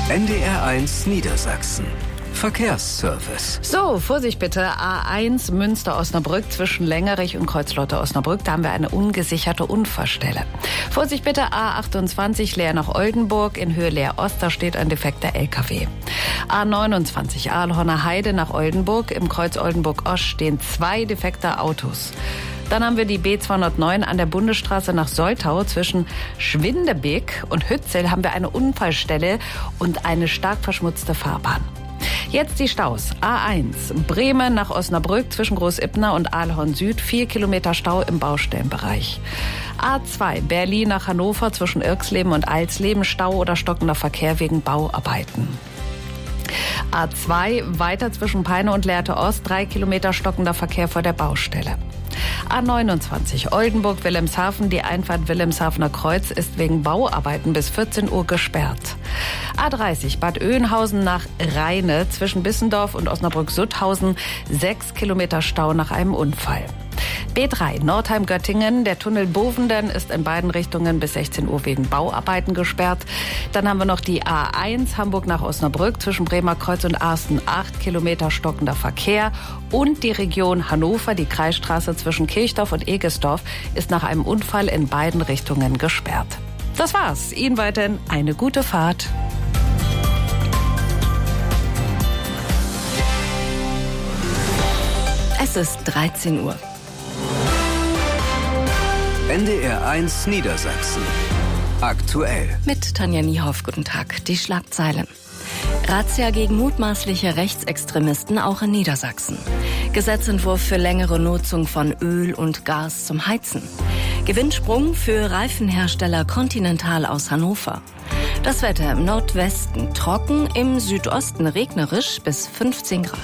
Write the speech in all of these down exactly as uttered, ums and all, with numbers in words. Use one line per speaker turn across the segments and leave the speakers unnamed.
N D R eins Niedersachsen. Verkehrsservice.
So, Vorsicht bitte. A eins Münster-Osnabrück zwischen Längerich und Kreuzlotte-Osnabrück. Da haben wir eine ungesicherte Unfallstelle. Vorsicht bitte. A achtundzwanzig Leer nach Oldenburg. In Höhe Leer Ost, da steht ein defekter L K W. A neunundzwanzig Ahlhorner Heide nach Oldenburg. Im Kreuz Oldenburg-Ost stehen zwei defekte Autos. Dann haben wir die B zweihundertneun an der Bundesstraße nach Soltau. Zwischen Schwindebeck und Hützel haben wir eine Unfallstelle und eine stark verschmutzte Fahrbahn. Jetzt die Staus. A eins Bremen nach Osnabrück zwischen Großippner und Ahlhorn Süd. Vier Kilometer Stau im Baustellenbereich. A zwei Berlin nach Hannover zwischen Irxleben und Alsleben. Stau oder stockender Verkehr wegen Bauarbeiten. A zwei weiter zwischen Peine und Lehrte Ost. Drei Kilometer stockender Verkehr vor der Baustelle. A neunundzwanzig Oldenburg-Wilhelmshaven. Die Einfahrt Wilhelmshavener Kreuz ist wegen Bauarbeiten bis vierzehn Uhr gesperrt. A dreißig Bad Oeynhausen nach Rheine zwischen Bissendorf und Osnabrück-Sutthausen. Sechs Kilometer Stau nach einem Unfall. B drei Nordheim-Göttingen. Der Tunnel Bovenden ist in beiden Richtungen bis sechzehn Uhr wegen Bauarbeiten gesperrt. Dann haben wir noch die A eins Hamburg nach Osnabrück zwischen Bremer Kreuz und Arsten. Acht Kilometer stockender Verkehr. Und die Region Hannover, die Kreisstraße zwischen Kirchdorf und Egesdorf, ist nach einem Unfall in beiden Richtungen gesperrt. Das war's. Ihnen weiterhin eine gute Fahrt.
Es ist dreizehn Uhr.
N D R eins Niedersachsen. Aktuell.
Mit Tanja Niehoff, guten Tag. Die Schlagzeilen. Razzia gegen mutmaßliche Rechtsextremisten auch in Niedersachsen. Gesetzentwurf für längere Nutzung von Öl und Gas zum Heizen. Gewinnsprung für Reifenhersteller Continental aus Hannover. Das Wetter im Nordwesten trocken, im Südosten regnerisch bis fünfzehn Grad.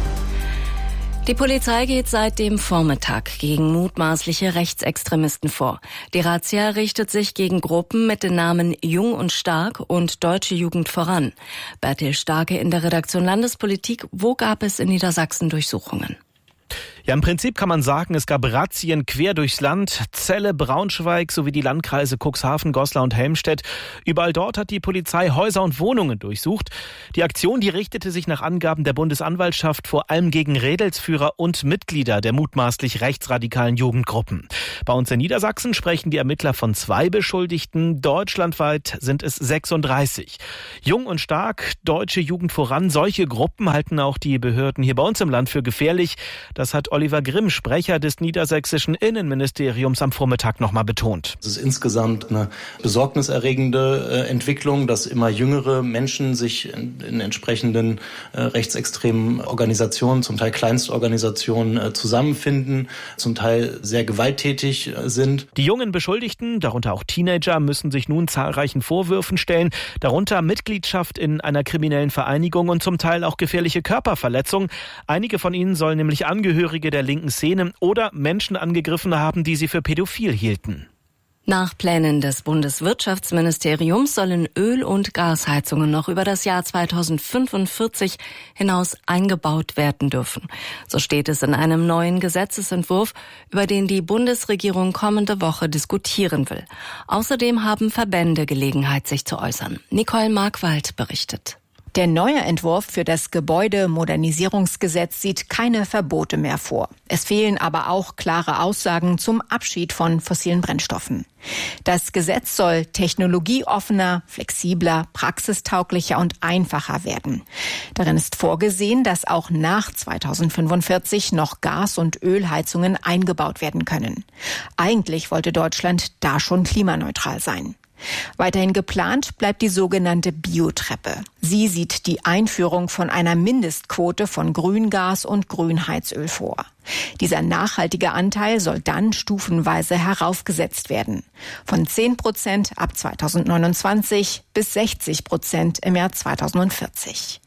Die Polizei geht seit dem Vormittag gegen mutmaßliche Rechtsextremisten vor. Die Razzia richtet sich gegen Gruppen mit den Namen Jung und Stark und Deutsche Jugend voran. Bertil Starke in der Redaktion Landespolitik. Wo gab es in Niedersachsen Durchsuchungen?
Ja, im Prinzip kann man sagen, es gab Razzien quer durchs Land. Celle, Braunschweig sowie die Landkreise Cuxhaven, Goslar und Helmstedt. Überall dort hat die Polizei Häuser und Wohnungen durchsucht. Die Aktion, die richtete sich nach Angaben der Bundesanwaltschaft vor allem gegen Rädelsführer und Mitglieder der mutmaßlich rechtsradikalen Jugendgruppen. Bei uns in Niedersachsen sprechen die Ermittler von zwei Beschuldigten. Deutschlandweit sind es sechsunddreißig. Jung und Stark, Deutsche Jugend voran. Solche Gruppen halten auch die Behörden hier bei uns im Land für gefährlich. Das hat Oliver Grimm, Sprecher des niedersächsischen Innenministeriums, am Vormittag nochmal betont.
Es ist insgesamt eine besorgniserregende Entwicklung, dass immer jüngere Menschen sich in, in entsprechenden äh, rechtsextremen Organisationen, zum Teil Kleinstorganisationen, äh, zusammenfinden, zum Teil sehr gewalttätig äh, sind.
Die jungen Beschuldigten, darunter auch Teenager, müssen sich nun zahlreichen Vorwürfen stellen, darunter Mitgliedschaft in einer kriminellen Vereinigung und zum Teil auch gefährliche Körperverletzung. Einige von ihnen sollen nämlich Angehörige der linken Szene oder Menschen angegriffen haben, die sie für pädophil hielten.
Nach Plänen des Bundeswirtschaftsministeriums sollen Öl- und Gasheizungen noch über das Jahr zweitausendfünfundvierzig hinaus eingebaut werden dürfen. So steht es in einem neuen Gesetzesentwurf, über den die Bundesregierung kommende Woche diskutieren will. Außerdem haben Verbände Gelegenheit, sich zu äußern. Nicole Markwald berichtet.
Der neue Entwurf für das Gebäudemodernisierungsgesetz sieht keine Verbote mehr vor. Es fehlen aber auch klare Aussagen zum Abschied von fossilen Brennstoffen. Das Gesetz soll technologieoffener, flexibler, praxistauglicher und einfacher werden. Darin ist vorgesehen, dass auch nach zweitausendfünfundvierzig noch Gas- und Ölheizungen eingebaut werden können. Eigentlich wollte Deutschland da schon klimaneutral sein. Weiterhin geplant bleibt die sogenannte Biotreppe. Sie sieht die Einführung von einer Mindestquote von Grüngas und Grünheizöl vor. Dieser nachhaltige Anteil soll dann stufenweise heraufgesetzt werden. Von zehn Prozent ab zweitausendneunundzwanzig bis sechzig Prozent im Jahr zweitausendvierzig.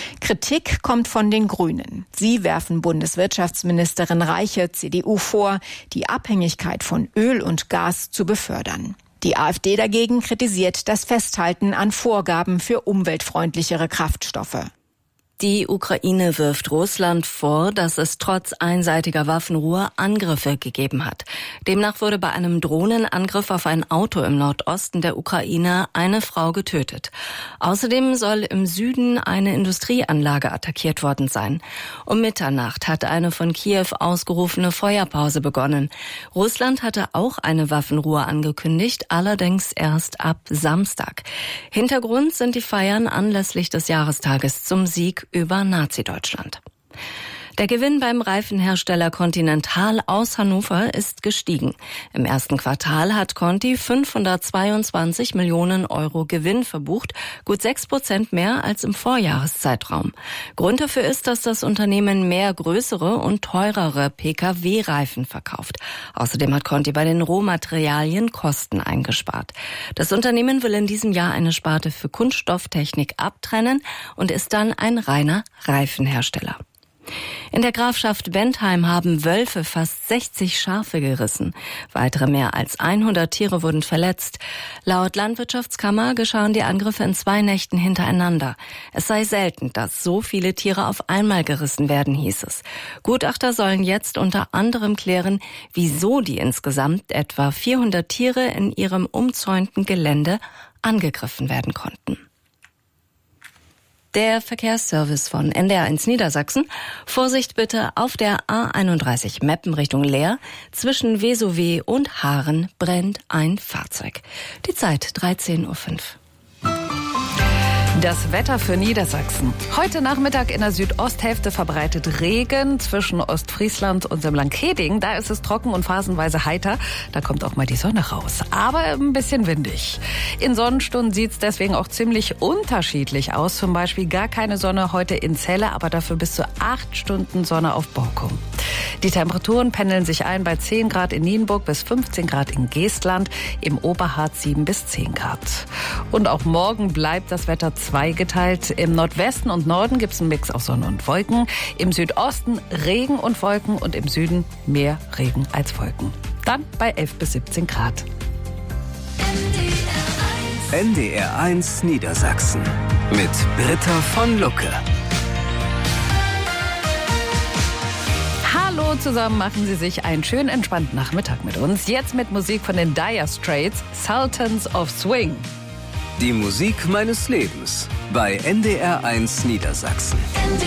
Kritik kommt von den Grünen. Sie werfen Bundeswirtschaftsministerin Reiche, C D U, vor, die Abhängigkeit von Öl und Gas zu befördern. Die AfD dagegen kritisiert das Festhalten an Vorgaben für umweltfreundlichere Kraftstoffe.
Die Ukraine wirft Russland vor, dass es trotz einseitiger Waffenruhe Angriffe gegeben hat. Demnach wurde bei einem Drohnenangriff auf ein Auto im Nordosten der Ukraine eine Frau getötet. Außerdem soll im Süden eine Industrieanlage attackiert worden sein. Um Mitternacht hat eine von Kiew ausgerufene Feuerpause begonnen. Russland hatte auch eine Waffenruhe angekündigt, allerdings erst ab Samstag. Hintergrund sind die Feiern anlässlich des Jahrestages zum Sieg über Nazi-Deutschland. Der Gewinn beim Reifenhersteller Continental aus Hannover ist gestiegen. Im ersten Quartal hat Conti fünfhundertzweiundzwanzig Millionen Euro Gewinn verbucht, gut sechs Prozent mehr als im Vorjahreszeitraum. Grund dafür ist, dass das Unternehmen mehr größere und teurere P K W-Reifen verkauft. Außerdem hat Conti bei den Rohmaterialien Kosten eingespart. Das Unternehmen will in diesem Jahr eine Sparte für Kunststofftechnik abtrennen und ist dann ein reiner Reifenhersteller. In der Grafschaft Bentheim haben Wölfe fast sechzig Schafe gerissen. Weitere mehr als hundert Tiere wurden verletzt. Laut Landwirtschaftskammer geschahen die Angriffe in zwei Nächten hintereinander. Es sei selten, dass so viele Tiere auf einmal gerissen werden, hieß es. Gutachter sollen jetzt unter anderem klären, wieso die insgesamt etwa vierhundert Tiere in ihrem umzäunten Gelände angegriffen werden konnten. Der Verkehrsservice von N D R eins Niedersachsen. Vorsicht bitte auf der A einunddreißig Meppen Richtung Leer. Zwischen Vesowe und Haaren brennt ein Fahrzeug. Die Zeit dreizehn Uhr fünf.
Das Wetter für Niedersachsen. Heute Nachmittag in der Südosthälfte verbreitet Regen zwischen Ostfriesland und dem Langkeding. Da ist es trocken und phasenweise heiter. Da kommt auch mal die Sonne raus. Aber ein bisschen windig. In Sonnenstunden sieht es deswegen auch ziemlich unterschiedlich aus. Zum Beispiel gar keine Sonne heute in Celle, aber dafür bis zu acht Stunden Sonne auf Borkum. Die Temperaturen pendeln sich ein bei zehn Grad in Nienburg bis fünfzehn Grad in Geestland. Im Oberharz sieben bis zehn Grad. Und auch morgen bleibt das Wetter zweigeteilt. Im Nordwesten und Norden gibt es einen Mix aus Sonne und Wolken. Im Südosten Regen und Wolken und im Süden mehr Regen als Wolken. Dann bei elf bis siebzehn Grad.
N D R eins Niedersachsen mit Britta von Lucke.
Hallo zusammen, machen Sie sich einen schönen entspannten Nachmittag mit uns. Jetzt mit Musik von den Dire Straits, Sultans of Swing.
Die Musik meines Lebens bei N D R eins Niedersachsen.